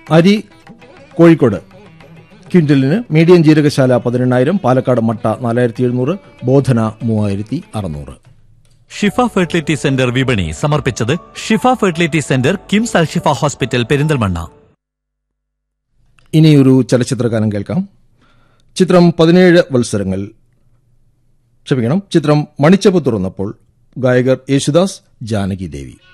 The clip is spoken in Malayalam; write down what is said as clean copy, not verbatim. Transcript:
അരി കോഴിക്കോട് ക്വിന്റലിന് മീഡിയം ജീരകശാല 18,000, പാലക്കാട് മട്ട 4,700, ബോധന 3,600. ഷിഫ ഫെർട്ടിലിറ്റി സെന്റർ വിപണി സമർപ്പിച്ചത് ഷിഫ ഫെർട്ടിലിറ്റി സെന്റർ, കിംസ് അൽ ഷിഫ ഹോസ്പിറ്റൽ, പെരിന്തൽമണ്ണ. ഇനിയൊരു ചലച്ചിത്രഗാനം കേൾക്കാം. ചിത്രം 17 വത്സരങ്ങൾ. ചിത്രം മണിച്ചപ്പ് തുറന്നപ്പോൾ. ഗായകർ യേശുദാസ്, ജാനകി ദേവി.